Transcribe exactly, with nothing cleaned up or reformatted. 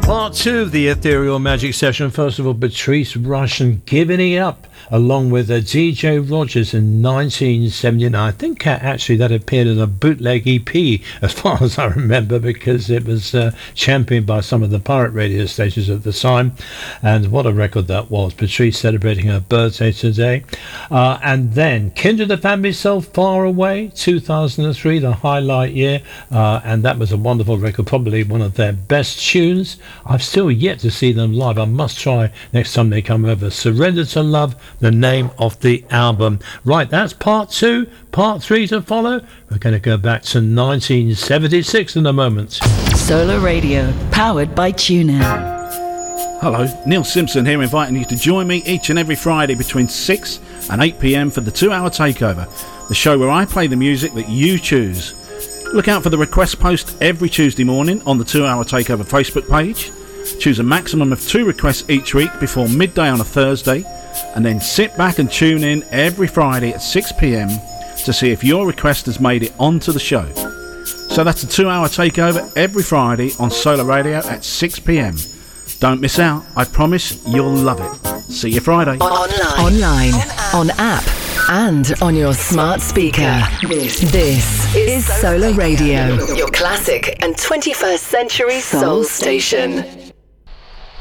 Part two of the Ethereal Magic Session. First of all, Patrice Rush and Giving It Up, along with uh, D J Rogers in nineteen seventy-nine. I think uh, actually that appeared in a bootleg E P, as far as I remember, because it was uh, championed by some of the pirate radio stations at the time. And what a record that was. Patrice celebrating her birthday today. Uh, and then Kindred the Family So Far Away, two thousand three, the highlight year. Uh, and that was a wonderful record, probably one of their best tunes. I've still yet to see them live. I must try next time they come over. Surrender to Love, the name of the album. Right, that's part two. Part three to follow. We're going to go back to nineteen seventy-six in a moment. Solar Radio, powered by TuneIn. Hello, Neil Simpson here, inviting you to join me each and every Friday between six and eight p.m. for the two-hour takeover, the show where I play the music that you choose. Look out for the request post every Tuesday morning on the two-hour takeover Facebook page. Choose a maximum of two requests each week before midday on a Thursday, and then sit back and tune in every Friday at six p.m. to see if your request has made it onto the show. So that's a two-hour takeover every Friday on Solar Radio at six p.m. Don't miss out. I promise you'll love it. See you Friday. Online, Online on, on app, and on your smart speaker. This, this is Solar Radio, your classic and twenty-first century soul station.